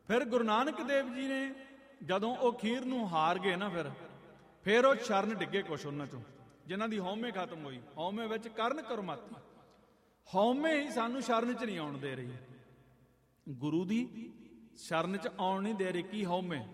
ਫਿਰ ਗੁਰੂ ਨਾਨਕ ਦੇਵ ਜੀ ਨੇ ਜਦੋਂ ਉਹ ਅਖੀਰ ਨੂੰ ਹਾਰ ਗਏ ਨਾ, ਫਿਰ ਉਹ ਸ਼ਰਨ ਡਿੱਗੇ ਕੁਛ ਉਹਨਾਂ ਚੋਂ, ਜਿਨ੍ਹਾਂ ਦੀ ਹਉਮੈ ਖਤਮ ਹੋਈ। ਹਉਮੈ ਵਿੱਚ ਕਰਨ ਕਰਮਾਤੀ, ਹਉਮੈ ਹੀ ਸਾਨੂੰ ਸ਼ਰਨ 'ਚ ਨਹੀਂ ਆਉਣ ਦੇ ਰਹੀ, ਗੁਰੂ ਦੀ ਸ਼ਰਨ 'ਚ ਆਉਣ ਨਹੀਂ ਦੇ ਰਹੀ। ਕੀ ਹਉਮੈ?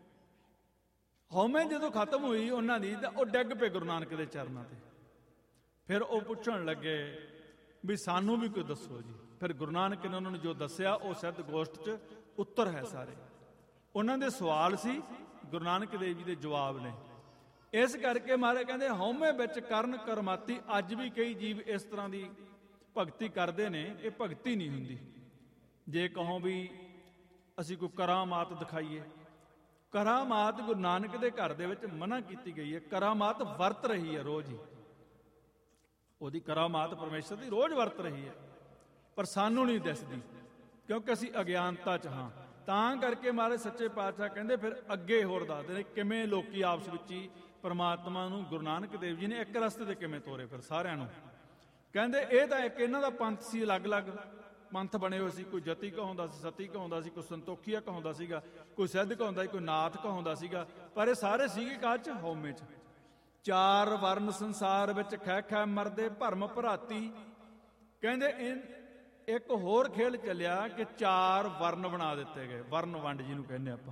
ਹਉਮੈ ਜਦੋਂ ਖਤਮ ਹੋਈ ਉਹਨਾਂ ਦੀ, ਤਾਂ ਉਹ ਡਿੱਗ ਪਏ ਗੁਰੂ ਨਾਨਕ ਦੇ ਚਰਨਾਂ ਤੇ। ਫਿਰ ਉਹ ਪੁੱਛਣ ਲੱਗੇ ਵੀ ਸਾਨੂੰ ਵੀ ਕੋਈ ਦੱਸੋ ਜੀ। ਫਿਰ ਗੁਰੂ ਨਾਨਕ ਨੇ ਉਹਨਾਂ ਨੂੰ ਜੋ ਦੱਸਿਆ ਉਹ ਸਿੱਧ ਗੋਸ਼ਟ 'ਚ ਉੱਤਰ ਹੈ। ਸਾਰੇ ਉਹਨਾਂ ਦੇ ਸਵਾਲ ਸੀ, ਗੁਰੂ ਨਾਨਕ ਦੇਵ ਜੀ ਦੇ ਜਵਾਬ ਨੇ। ਇਸ ਕਰਕੇ ਮਹਾਰਾਜ ਕਹਿੰਦੇ ਹਉਮੈ ਵਿੱਚ ਕਰਨ ਕਰਮਾਤੀ। ਅੱਜ ਵੀ ਕਈ ਜੀਵ ਇਸ ਤਰ੍ਹਾਂ ਦੀ ਭਗਤੀ ਕਰਦੇ ਨੇ, ਇਹ ਭਗਤੀ ਨਹੀਂ ਹੁੰਦੀ। ਜੇ ਕਹੋ ਵੀ ਅਸੀਂ ਕੋਈ ਕਰਾਮਾਤ ਦਿਖਾਈਏ, ਕਰਾਮਾਤ ਗੁਰੂ ਨਾਨਕ ਦੇ ਘਰ ਦੇ ਵਿੱਚ ਮਨਾ ਕੀਤੀ ਗਈ ਹੈ। ਕਰਾਮਾਤ ਵਰਤ ਰਹੀ ਹੈ ਰੋਜ਼ ਹੀ, ਉਹਦੀ ਕਰਾਮਾਤ ਪਰਮੇਸ਼ਰ ਦੀ ਰੋਜ਼ ਵਰਤ ਰਹੀ ਹੈ, ਪਰ ਸਾਨੂੰ ਨਹੀਂ ਦਿਸਦੀ ਕਿਉਂਕਿ ਅਸੀਂ ਅਗਿਆਨਤਾ 'ਚ ਹਾਂ। ਤਾਂ ਕਰਕੇ ਮਹਾਰਾਜ ਸੱਚੇ ਪਾਤਸ਼ਾਹ ਕਹਿੰਦੇ ਫਿਰ ਅੱਗੇ ਹੋਰ ਦੱਸਦੇ ਨੇ ਕਿਵੇਂ ਲੋਕੀ ਆਪਸ ਵਿੱਚ ਹੀ ਪਰਮਾਤਮਾ ਨੂੰ ਗੁਰੂ ਨਾਨਕ ਦੇਵ ਜੀ ਨੇ ਇੱਕ ਰਸਤੇ ਤੇ ਕਿਵੇਂ ਤੋਰੇ। ਫਿਰ ਸਾਰਿਆਂ ਨੂੰ ਕਹਿੰਦੇ ਇਹ ਤਾਂ ਇੱਕ ਇਹਨਾਂ ਦਾ ਪੰਥ ਸੀ, ਅਲੱਗ-ਅਲੱਗ ਪੰਥ ਬਣੇ ਹੋਏ ਸੀ। ਕੋਈ ਜਤੀ ਕਹਾਉਂਦਾ ਸੀ, ਸਤੀ ਕਹਾਉਂਦਾ ਸੀ, ਕੋਈ ਸੰਤੋਖੀਆ ਕਹਾਉਂਦਾ ਸੀਗਾ, ਕੋਈ ਸਿੱਧ ਕਹਾਉਂਦਾ ਸੀ, ਕੋਈ ਨਾਥ ਕਹਾਉਂਦਾ ਸੀਗਾ, ਪਰ ਇਹ ਸਾਰੇ ਸੀਗੇ ਕਾਹ 'ਚ? ਹਉਮੈ 'ਚ। ਚਾਰ ਵਰਨ ਸੰਸਾਰ ਵਿੱਚ ਖਹਿ ਖਹਿ ਮਰਦੇ ਭਰਮ ਭਰਾਤੀ। ਕਹਿੰਦੇ ਇੱਕ ਹੋਰ ਖੇਲ ਚੱਲਿਆ ਕਿ ਚਾਰ ਵਰਨ ਬਣਾ ਦਿੱਤੇ ਗਏ, ਵਰਨ ਵੰਡ ਜਿਹਨੂੰ ਕਹਿੰਦੇ ਆਪਾਂ।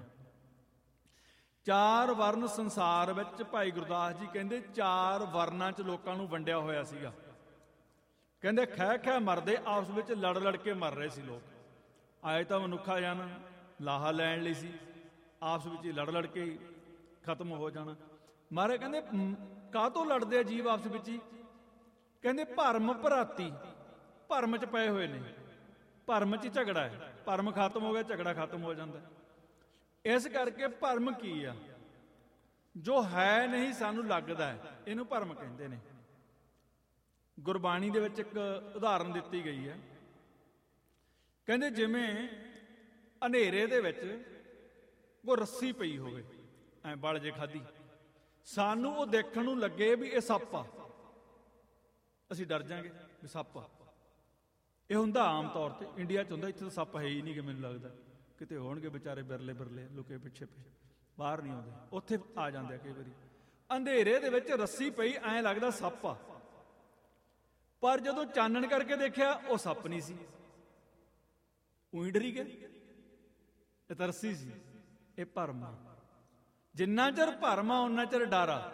ਚਾਰ ਵਰਨ ਸੰਸਾਰ ਵਿੱਚ, ਭਾਈ ਗੁਰਦਾਸ ਜੀ ਕਹਿੰਦੇ ਚਾਰ ਵਰਨਾਂ 'ਚ ਲੋਕਾਂ ਨੂੰ ਵੰਡਿਆ ਹੋਇਆ ਸੀਗਾ। ਕਹਿੰਦੇ ਖਹਿ ਖਹਿ ਮਰਦੇ, ਆਪਸ ਵਿੱਚ ਲੜ ਲੜ ਕੇ ਮਰ ਰਹੇ ਸੀ ਲੋਕ। ਆਏ ਤਾਂ ਮਨੁੱਖਾ ਜਨ ਲਾਹਾ ਲੈਣ ਲਈ ਸੀ, ਆਪਸ ਵਿੱਚ ਹੀ ਲੜ ਲੜ ਕੇ ਹੀ ਖਤਮ ਹੋ ਜਾਣਾ। ਮਹਾਰਾਜ ਕਹਿੰਦੇ ਕਾਹਤੋਂ ਲੜਦੇ ਆ ਜੀਵ ਆਪਸ ਵਿੱਚ ਹੀ? ਕਹਿੰਦੇ ਭਰਮ ਭਰਾਤੀ, ਭਰਮ 'ਚ ਪਏ ਹੋਏ ਨੇ, ਭਰਮ 'ਚ ਹੀ ਝਗੜਾ ਹੈ। ਭਰਮ ਖਤਮ ਹੋ ਗਿਆ, ਝਗੜਾ ਖਤਮ ਹੋ ਜਾਂਦਾ। ਇਸ ਕਰਕੇ ਭਰਮ ਕੀ ਆ? ਜੋ ਹੈ ਨਹੀਂ ਸਾਨੂੰ ਲੱਗਦਾ ਹੈ, ਇਹਨੂੰ ਭਰਮ ਕਹਿੰਦੇ ਨੇ। ਗੁਰਬਾਣੀ ਦੇ ਵਿੱਚ ਇੱਕ ਉਦਾਹਰਨ ਦਿੱਤੀ ਗਈ ਹੈ। ਕਹਿੰਦੇ ਜਿਵੇਂ ਹਨੇਰੇ ਦੇ ਵਿੱਚ ਕੋਈ ਰੱਸੀ ਪਈ ਹੋਵੇ, ਐ ਬਲ ਜੇ ਖਾਧੀ, ਸਾਨੂੰ ਉਹ ਦੇਖਣ ਨੂੰ ਲੱਗੇ ਵੀ ਇਹ ਸੱਪ ਆ, ਅਸੀਂ ਡਰ ਜਾਾਂਗੇ ਵੀ ਸੱਪ ਆ। ਇਹ ਹੁੰਦਾ ਆਮ ਤੌਰ ਤੇ, ਇੰਡੀਆ 'ਚ ਹੁੰਦਾ, ਇੱਥੇ ਤਾਂ ਸੱਪ ਹੈ ਹੀ ਨਹੀਂ ਕਿ ਮੈਨੂੰ ਲੱਗਦਾ। ਕਿਤੇ ਹੋਣਗੇ ਵਿਚਾਰੇ ਬਿਰਲੇ ਬਿਰਲੇ ਲੁਕੇ ਪਿੱਛੇ ਬਾਹਰ ਨਹੀਂ ਆਉਂਦੇ, ਉੱਥੇ ਆ ਜਾਂਦੇ ਆ ਕਈ ਵਾਰੀ। ਅੰਧੇਰੇ ਦੇ ਵਿੱਚ ਰੱਸੀ ਪਈ, ਐਂ ਲੱਗਦਾ ਸੱਪ ਆ, ਪਰ ਜਦੋਂ ਚਾਨਣ ਕਰਕੇ ਦੇਖਿਆ ਉਹ ਸੱਪ ਨਹੀਂ ਸੀ, ਉਹੀ ਡਰੀ ਗਏ, ਇਹ ਤਾਂ ਰੱਸੀ ਸੀ। ਇਹ ਭਰਮ ਆ। ਜਿੰਨਾ ਚਿਰ ਭਰਮ ਆ ਉਹਨਾਂ ਚਿਰ ਡਰ ਆ।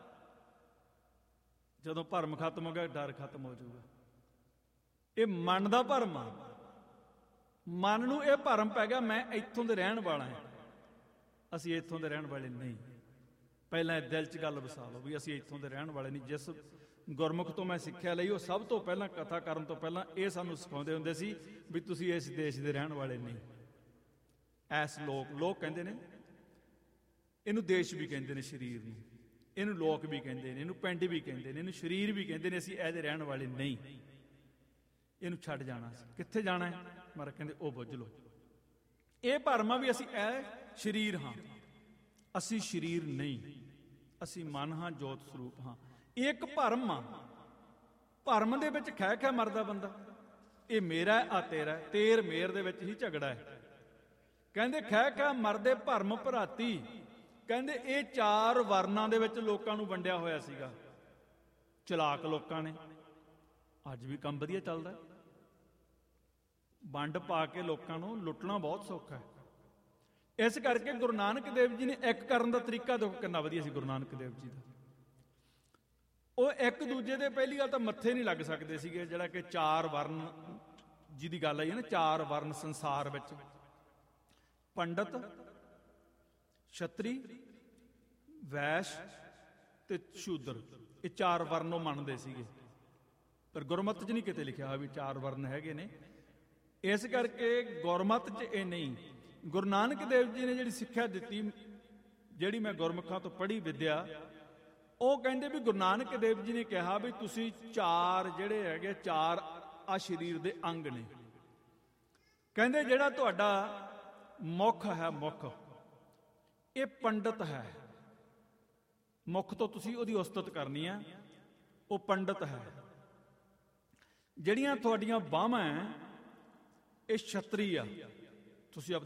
ਜਦੋਂ ਭਰਮ ਖਤਮ ਹੋ ਗਿਆ ਡਰ ਖਤਮ ਹੋ ਜਾਊਗਾ। ਇਹ ਮਨ ਦਾ ਭਰਮ ਆ। ਮਨ ਨੂੰ ਇਹ ਭਰਮ ਪੈ ਗਿਆ ਮੈਂ ਇੱਥੋਂ ਦੇ ਰਹਿਣ ਵਾਲਾ ਹਾਂ, ਅਸੀਂ ਇੱਥੋਂ ਦੇ ਰਹਿਣ ਵਾਲੇ ਨਹੀਂ। ਪਹਿਲਾਂ ਦਿਲ 'ਚ ਗੱਲ ਵਸਾ ਲਓ ਵੀ ਅਸੀਂ ਇੱਥੋਂ ਦੇ ਰਹਿਣ ਵਾਲੇ ਨਹੀਂ। ਜਿਸ ਗੁਰਮੁਖ ਤੋਂ ਮੈਂ ਸਿੱਖਿਆ ਲਈ, ਉਹ ਸਭ ਤੋਂ ਪਹਿਲਾਂ ਕਥਾ ਕਰਨ ਤੋਂ ਪਹਿਲਾਂ ਇਹ ਸਾਨੂੰ ਸਿਖਾਉਂਦੇ ਹੁੰਦੇ ਸੀ ਵੀ ਤੁਸੀਂ ਇਸ ਦੇਸ਼ ਦੇ ਰਹਿਣ ਵਾਲੇ ਨਹੀਂ। ਐਸ ਲੋਕ ਕਹਿੰਦੇ ਨੇ, ਇਹਨੂੰ ਦੇਸ਼ ਵੀ ਕਹਿੰਦੇ ਨੇ ਸਰੀਰ ਨੂੰ, ਇਹਨੂੰ ਲੋਕ ਵੀ ਕਹਿੰਦੇ ਨੇ, ਇਹਨੂੰ ਪਿੰਡ ਵੀ ਕਹਿੰਦੇ ਨੇ, ਇਹਨੂੰ ਸਰੀਰ ਵੀ ਕਹਿੰਦੇ ਨੇ। ਅਸੀਂ ਇਹਦੇ ਰਹਿਣ ਵਾਲੇ ਨਹੀਂ, ਇਹਨੂੰ ਛੱਡ ਜਾਣਾ। ਕਿੱਥੇ ਜਾਣਾ ਹੈ? ਮਹਾਰਾਜ ਕਹਿੰਦੇ ਉਹ ਬੁੱਝ ਲਓ। ਇਹ ਭਰਮ ਆ ਵੀ ਅਸੀਂ ਇਹ ਸਰੀਰ ਹਾਂ, ਅਸੀਂ ਸਰੀਰ ਨਹੀਂ, ਅਸੀਂ ਮਨ ਹਾਂ, ਜੋਤ ਸਰੂਪ ਹਾਂ। ਇਹ ਇੱਕ ਭਰਮ ਆ। ਭਰਮ ਦੇ ਵਿੱਚ ਖਹਿ ਖਹਿ ਮਰਦਾ ਬੰਦਾ, ਇਹ ਮੇਰਾ ਆ ਤੇਰਾ, ਤੇਰ ਮੇਰ ਦੇ ਵਿੱਚ ਹੀ ਝਗੜਾ ਹੈ। ਕਹਿੰਦੇ ਖਹਿ ਖਹਿ ਮਰਦੇ ਭਰਮ ਭਰਾਤੀ। ਕਹਿੰਦੇ ਇਹ ਚਾਰ ਵਰਨਾਂ ਦੇ ਵਿੱਚ ਲੋਕਾਂ ਨੂੰ ਵੰਡਿਆ ਹੋਇਆ ਸੀਗਾ। ਚਲਾਕ ਲੋਕਾਂ ਨੇ, ਅੱਜ ਵੀ ਕੰਮ ਵਧੀਆ ਚੱਲਦਾ, ਵੰਡ ਪਾ ਕੇ ਲੋਕਾਂ ਨੂੰ ਲੁੱਟਣਾ ਬਹੁਤ ਸੌਖਾ ਹੈ। ਇਸ ਕਰਕੇ ਗੁਰੂ ਨਾਨਕ ਦੇਵ ਜੀ ਨੇ ਇੱਕ ਕਰਨ ਦਾ ਤਰੀਕਾ ਦੇਖੋ ਕਿੰਨਾ ਵਧੀਆ ਸੀ। ਗੁਰੂ ਨਾਨਕ ਦੇਵ ਜੀ ਦਾ ਉਹ ਇੱਕ ਦੂਜੇ ਦੇ ਪਹਿਲੀ ਗੱਲ ਤਾਂ ਮੱਥੇ ਨਹੀਂ ਲੱਗ ਸਕਦੇ ਸੀਗੇ। ਜਿਹੜਾ ਕਿ ਚਾਰ ਵਰਨ ਜਿਹਦੀ ਗੱਲ ਆਈ ਹੈ ਨਾ, ਚਾਰ ਵਰਨ ਸੰਸਾਰ ਵਿੱਚ, ਪੰਡਤ, ਛਤਰੀ, ਵੈਸ਼ ਤੇ ਸ਼ੂਦਰ, ਇਹ ਚਾਰ ਵਰਨ ਉਹ ਮੰਨਦੇ ਸੀਗੇ। ਪਰ ਗੁਰਮਤਿ 'ਚ ਨਹੀਂ ਕਿਤੇ ਲਿਖਿਆ ਹੋਇਆ ਵੀ ਚਾਰ ਵਰਨ ਹੈਗੇ ਨੇ। ਇਸ ਕਰਕੇ ਗੁਰਮਤਿ 'ਚ ਇਹ ਨਹੀਂ। ਗੁਰੂ ਨਾਨਕ ਦੇਵ ਜੀ ਨੇ ਜਿਹੜੀ ਸਿੱਖਿਆ ਦਿੱਤੀ, ਜਿਹੜੀ ਮੈਂ ਗੁਰਮੁਖਾਂ ਤੋਂ ਪੜ੍ਹੀ ਵਿਦਿਆ, ਉਹ ਕਹਿੰਦੇ ਵੀ ਗੁਰੂ ਨਾਨਕ ਦੇਵ ਜੀ ਨੇ ਕਿਹਾ ਵੀ ਤੁਸੀਂ ਚਾਰ ਜਿਹੜੇ ਹੈਗੇ, ਚਾਰ ਆ ਸਰੀਰ ਦੇ ਅੰਗ ਨੇ। ਕਹਿੰਦੇ ਜਿਹੜਾ ਤੁਹਾਡਾ ਮੁੱਖ ਹੈ, ਮੁੱਖ ਇਹ ਪੰਡਤ ਹੈ। ਮੁੱਖ ਤੋਂ ਤੁਸੀਂ ਉਹਦੀ ਉਸਤਤ ਕਰਨੀ ਹੈ, ਉਹ ਪੰਡਤ ਹੈ। ਜਿਹੜੀਆਂ ਤੁਹਾਡੀਆਂ ਬਾਹਾਂ ਇਹ ਛਤਰੀ ਆ, ਤੁਸੀਂ